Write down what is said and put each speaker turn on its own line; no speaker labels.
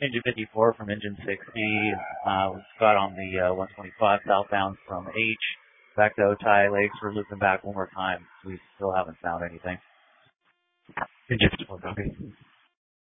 Engine 54 from engine 60. Got on the 125 southbound from H back to Otay Lakes. We're looping back one more time. We still haven't found anything.
Engine 54, copy.